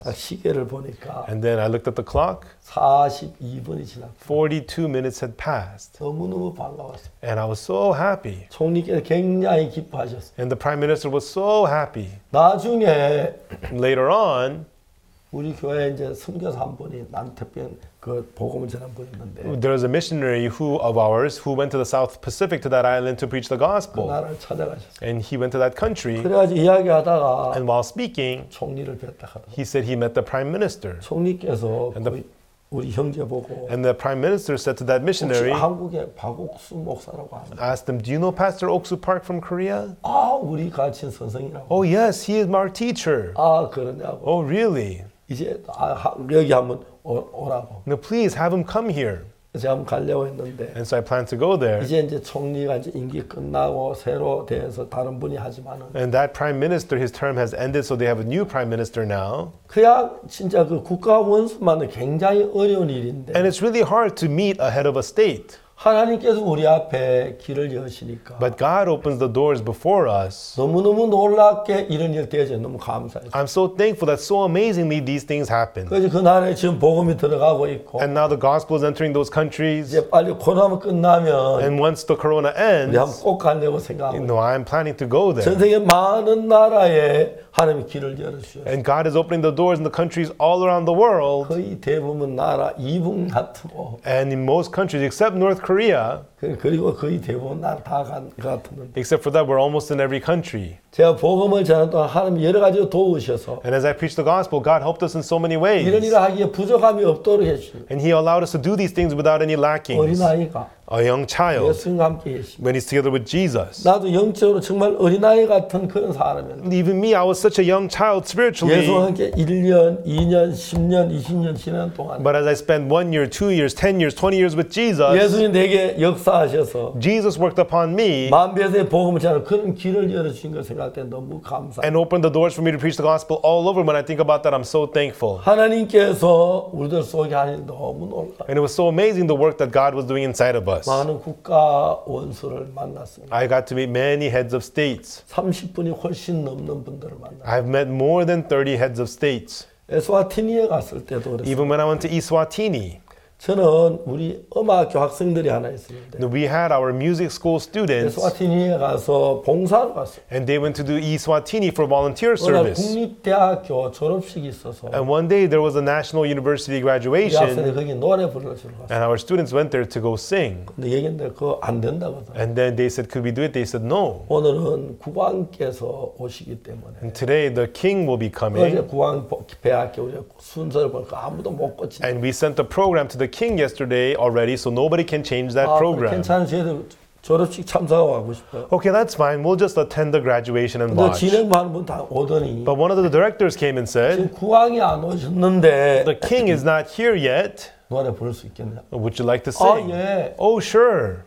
시계를 보니까 And then I looked at the clock. 42분이 지났고 42 minutes had passed. 너무너무 반가웠어요. And I was so happy. 총리께서 굉장히 기뻐하셨어요. And the prime minister was so happy. 나중에 Later on, 우리 교회에 이제 선교사 한 분이 난태병 그 복음을 전한 분이 있는데 there was a missionary of ours who went to the South Pacific to that island to preach the 그 gospel. 나라를 찾아가셨어요. And he went to that country. 그래가지고 이야기하다가 And while speaking, 총리를 뵀다 하더라고요. he said he met the prime minister. 총리께서 And the- 우리 형제 보고 And the prime minister said to that 혹시 missionary, 한국의 박옥수 목사라고 합니다. asked him, do you know Pastor Oksu Park from Korea? 아 우리 가르친 선생이라고. Oh, yes, he is our teacher. 아 그러냐고. Oh, really? 이제 여기 한번 오라고. No, please have him come here. 제가 한번 가려고 했는데 And so I plan to go there. 이제 총리가 이제 임기 끝나고 새로 돼서 다른 분이 하지만은 And that prime minister, his term has ended, so they have a new prime minister now. 그냥 진짜 그 국가 원수만은 굉장히 어려운 일인데 And it's really hard to meet a head of a state. 하나님께서 우리 앞에 길을 여시니까 But God opens the doors before us. 너무너무 놀랍게 이런 일 되어져 너무 감사해요. I'm so thankful that so amazingly these things happen. 그래서 그 나라에 지금 복음이 들어가고 있고 And now the gospel is entering those countries. 이제 빨리 코로나 끝나면 And once the corona 우리 ends, 한번 꼭 가려고 생각하고 I'm planning to go 전 there. 세계 많은 나라에 하나님이 길을 열어주셨어요. And God is opening the doors in the countries all around the world. 거의 대부분 나라 이북 같고 And in most countries, except North Korea, 그리고 거의 대부분 나라 다 같은. except for that, we're almost in every country. 제가 복음을 전하는 동안 하나님 여러 가지로 도우셔서 And as I preach the gospel, God helped us in so many ways. 이런 일을 하기에 부족함이 없도록 해주시고 And He allowed us to do these things without any lackings. 어린아이가 A young child, 예수님과 함께 계십니다. when he's together with Jesus. 나도 영적으로 정말 어린아이 같은 그런 사람이었는데 Even me, I was such a young child spiritually. 예수와 함께 1년, 2년, 10년, 20년 지난 동안 But as I spent 1 year, 2 years, 10 years, 20 years with Jesus, 예수님 내게 역사하셔서 Jesus worked upon me 만배의 복음을 전하는 그런 길을 열어주신 걸 생각할 때 너무 감사해요. and opened the doors for me to preach the gospel all over. When I think about that, I'm so thankful. 하나님께서 우리들 속에 하는 너무 놀라워요. And it was so amazing the work that God was doing inside of us. 많은 국가 원수를 만났습니다. I got to meet many heads of states. 30분이 훨씬 넘는 분들을 만났어요. I've met more than 30 heads of states. 에스와티니에 갔을 때도 그랬어요. Even when I went to Eswatini, 저는 우리 음악학교 학생들이 하나 있었는데 we had our music school students, 에스와티니에 가서 봉사를 갔어요. and they went to do Eswatini for volunteer 그날 service. 국립대학교 졸업식이 있어서 And one day there was a national university 우리 학생들이 graduation, 거기 노래 불러주러 갔어요. and our students went there to go sing. 근데 얘기했는데 그거 안 된다고 하더라고요. And then they said, could we do it? They said, no. 오늘은 국왕께서 오시기 때문에 And today the king will be 어제 coming. 국왕 배학교 우리 순서를 보니까 아무도 못 고친다. And we sent the program to the king yesterday already, so nobody can change that program. 괜찮은 저희들 졸업식 참석하고 싶어요. Okay, that's fine. We'll just attend the graduation and 근데 watch. 진행하는 분 다 오더니 But one of the directors came and said, 지금 국왕이 안 오셨는데 the king is not here yet. 노래 부를 수 있겠냐? Would you like to 아 sing? 예. Oh, sure.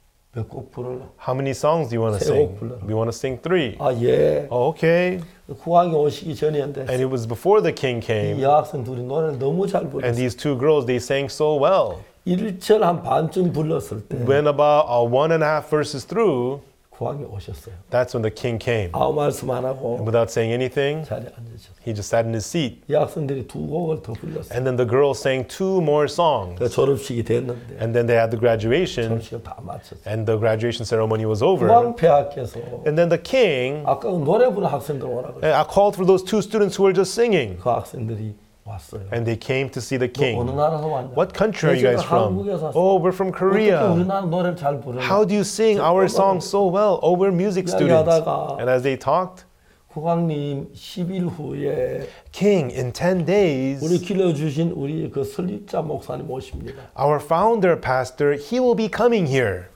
몇 곡 부르려? How many songs do you want to 세 곡 sing? 불러라. We want to sing 3. 아 예. Oh, okay. 국왕이 오시기 전이었는데 And it was before the king 이 came. 여학생 둘이 노래를 너무 잘 And 불렀어요. these 2 girls, they sang so well. 1절 한 반쯤 불렀을 때 When about 1.5 verses through, 국왕이 오셨어요. that's when the king came. 아무 말씀 안 And 하고 without saying anything, 자리에 앉으셨어요. he just sat in his seat. 여학생들이 2 곡을 더 불렀어요. And then the girls sang 2 more songs. 그 졸업식이 됐는데 And then they had the graduation, 졸업식을 다 마쳤어요. and the graduation ceremony was over. 국왕폐하께서 And then the king, 아까 그 노래 부르는 학생들 오라 그래요. I called for those 2 students who were just singing. 그 학생들이 왔어요. And they came to see the 어느 king. 나라에서 왔냐? What country are you guys from? 한국에서 왔어요. Oh, we're from 어떻게 Korea. 우리나라 노래를 잘 부르냐? How do you sing our songs so well? Oh, we're music students. 이야기하다가 And as they talked, 국왕님 10일 후에 King, in 10 days, 우리 길러주신 우리 그 설립자 목사님 오십니다. our founder pastor, he will be coming here.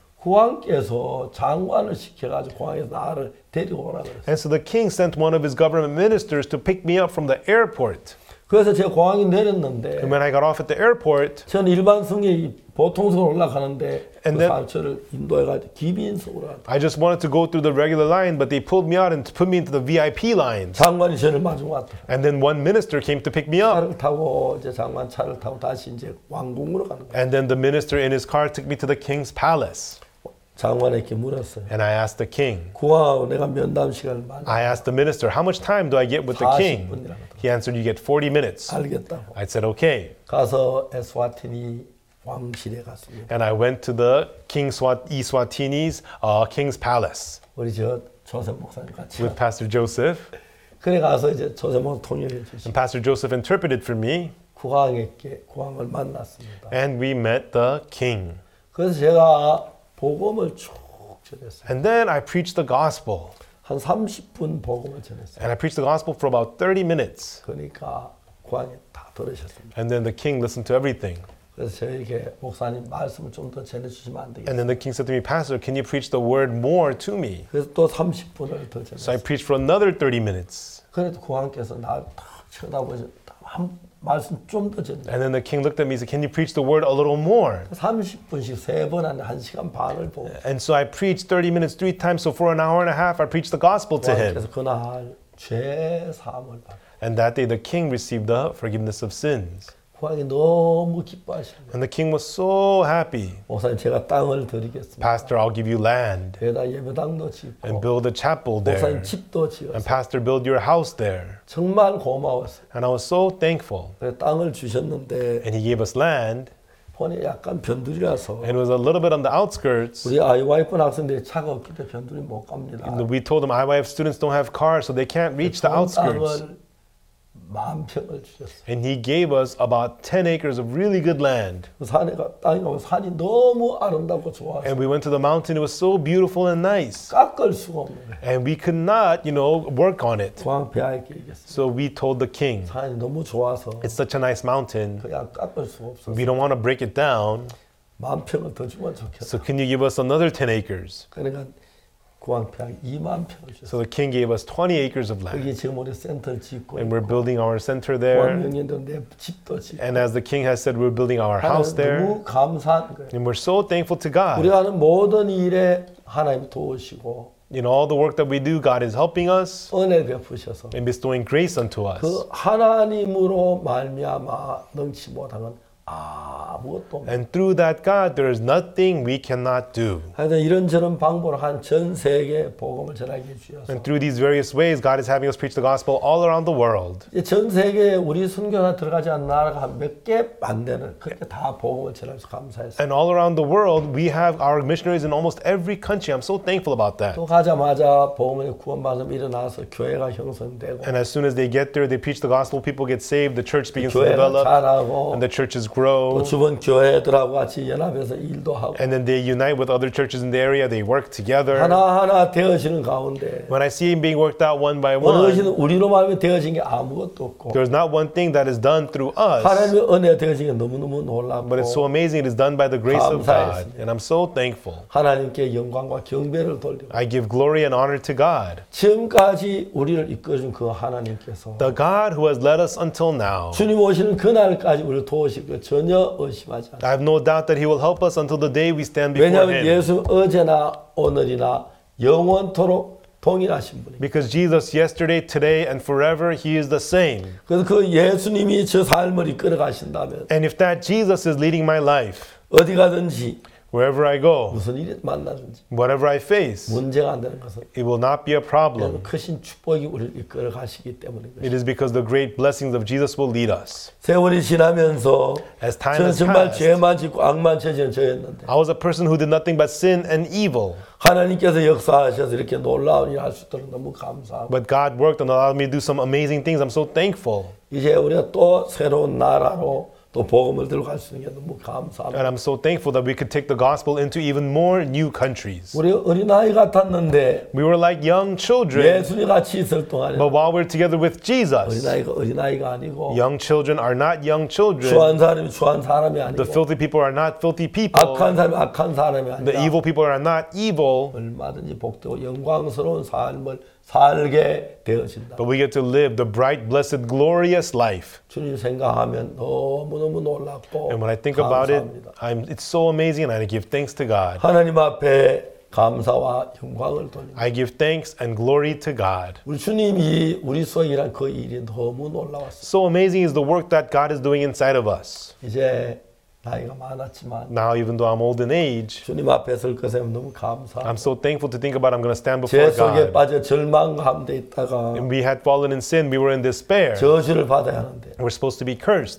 국왕께서 장관을 시켜가지고 국왕에서 나를 데리고 오라 그랬어요. And so the king sent one of his government ministers to pick me up from the airport. 그래서 제가 공항에 내렸는데 And when I got off at the airport, 저는 일반 승객이 보통석으로 올라가는데 그 And then- 사람 저를 인도해가지고 기빈석으로 갔다. I just wanted to go through the regular line, but they pulled me out and put me into the VIP line. 장관이 저를 마중 왔다. And then one minister came to pick me up. 차를 타고 이제 장관 차를 타고 다시 이제 왕궁으로 가는 거예요. And then the minister in his car took me to the king's palace. 장관에게 물었어요. And I asked the king. 국왕하고 내가 면담 시간을 많이 I asked the minister, how much time do I get with the king? 40분이라고 He answered, you get 40 minutes. 알겠다고. I said, okay. 가서 에스와티니 왕실에 갔습니다. And I went to the King Eswatini's king's palace 우리 저 조셉 목사님 같이. with Pastor Joseph. 그래 가서 이제 조셉 목사 통역해 주시고 And Pastor Joseph interpreted for me. 국왕을 만났습니다. And we met the king. 그래서 제가 복음을 쭉 전했어요. And then I preached the gospel. 한 30분 복음을 전했어요. And I preached the gospel for about 30 minutes. 그러니까 국왕이 다 들으셨습니다. And then the king listened to everything. 그래서 저에게 목사님 말씀을 좀 더 전해주시면 안 되겠어요? And then the king said to me, Pastor, can you preach the word more to me? 그래서 또 30분을 더 So I 전했어요. preached for another 30 minutes. 그래도 국왕께서 나를 딱 쳐다보셔 한 말씀 좀 더 전해. And then the king looked at me and said, can you preach the word a little more? 30분씩 3번 한 1시간 반을 보고 And so I preached 30 minutes 3 times. So for an hour and a half, I preached the gospel to him. 국왕께서 그날 죄 사함을 받아. And that day, the king received the forgiveness of sins. 국왕이 너무 기뻐하십니다. And the king was so happy. 목사님 제가 땅을 드리겠습니다. Pastor, I'll give you land 여기다 예배당도 짓고 and build a chapel there. 목사님 집도 And 지었어요. Pastor, build your house there. 정말 고마웠어요. And I was so thankful. 그래서 땅을 주셨는데 And he gave us land. 폰이 약간 변두리라서 And it was a little bit on the outskirts. 우리 IYF 학생들이 차가 없기 때문에 변두리 못 갑니다. We told them IYF students don't have cars, so they can't reach the outskirts. 땅을 10,000평을 주셨어요. And he gave us about 10 acres of really good land. 그 땅이 가면 산이 너무 아름답고 좋아서 And we went to the mountain. It was so beautiful and nice. 깎을 수가 없는 거예요. And we could not, work on it. 국왕 폐하에게 얘기했어요. So we told the king, 산이 너무 좋아서 it's such a nice mountain. 그냥 깎을 수가 없어서 We don't want to break it down. 10,000평을 더 주면 좋겠어. So can you give us another 10 acres? 그러니까 국왕 폐하에 20,000평을 줬어요. So the king gave us 20 acres of land. 여기 지금 우리 센터를 짓고 And we're 있고 building our center 국왕 there. 명령대로 내 집도 짓고 And as the king has said, we're building our house 하나님 there. 너무 감사한 거예요. And we're so thankful to God. 우리가 하는 모든 일에 하나님 도우시고 In all the work that we do, God is helping us 은혜 베푸셔서 and bestowing grace unto us. 그 하나님으로 말미암아 능치 못한 건 아무것도 없어요. And through that God, there is nothing we cannot do. 하여튼 이런저런 방법으로 한 전 세계에 복음을 전하게 해주셔서 And through these various ways, God is having us preach the gospel all around the world. 이제 전 세계에 우리 선교사 들어가지 않는 나라가 한 몇 개 안 되는 그렇게 다 복음을 전해서 감사했어요. And all around the world, we have our missionaries in almost every country. I'm so thankful about that. 또 가자마자 복음을 구원받으면 일어나서 교회가 형성되고 And as soon as they get there, they preach the gospel, people get saved, the church begins to 교회가 develop, 자라고 and the churches 또 grow. 주변 교회들하고 같이 연합해서 일도 하고 And then they unite with other churches in the area, they work together. 하나하나 되어지는 가운데 When I see it being worked out one by 무엇이든 one, 우리로 말하면 되어진 게 아무것도 없고 there's not one thing that is done through us, 하나님의 은혜가 되어진 게 너무너무 놀랍고 but it's so amazing it is done by the grace of God. And I'm so thankful. 하나님께 영광과 경배를 돌리고 I give glory and honor to God, 지금까지 우리를 이끌어준 그 하나님께서 the God who has led us until now. 주님 오시는 그날까지 우리를 도우실 거 전혀 의심하지 않아요. I have no doubt that He will help us until the day we stand before 왜냐하면 Him. 예수 오늘이나 오늘이나 영원토록 동일하신 분이에요. Because Jesus, yesterday, today, and forever, He is the same. 그래서 그 예수님이 저 삶을 이끌어 가신다면 And if that Jesus is leading my life, 어디 가든지 wherever I go, 무슨 일이 만나든지 whatever I face, 문제가 안 되는 것은 it will not be a problem. 크신 축복이 우리를 이끌어 가시기 때문인 It 것이죠. is because the great blessings of Jesus will lead us. 세월이 지나면서 As time 저는 has 정말 passed, 죄만 짓고 악만 저지른 저였는데 I was a person who did nothing but sin and evil. 하나님께서 역사하셔서 이렇게 놀라운 일을 할 수 있도록 너무 감사하고 But God worked and allowed me to do some amazing things. I'm so thankful. 이제 우리가 또 새로운 나라로 또 복음을 들고 갈 수 있는 게 너무 감사합니다. And I'm so thankful that we could take the gospel into even more new countries. 우리 어린아이 같았는데 We were like young children, 예수님 같이 있을 동안에 but while we're together with Jesus, 어린아이가 아니고 young children are not young children. 추한 사람이 추한 사람이 The 아니고 filthy people are not filthy people. 악한 사람이 악한 사람이 The 아니라 evil people are not evil. 얼마든지 복되고 영광스러운 삶을 살게 되어진다. But we get to live the bright, blessed, glorious life. 주님 생각하면 너무너무 놀랍고 And when I think about it, 감사합니다. it's so amazing and I give thanks to God. 하나님 앞에 감사와 영광을 돌립니다. I give thanks and glory to God. 우리 주님이 우리 속에 일한 그 일이 너무 놀라웠어요. So amazing is the work that God is doing inside of us. 이제 나이가 많았지만 Now, even though I'm old in age, 주님 앞에 설 것에 너무 감사하고 I'm so thankful to think about I'm going to stand 죄 before 속에 God. 빠져 절망 가운데 있다가 And we had fallen in sin. We were in despair. 저주를 받아야 하는데 We're supposed to be cursed.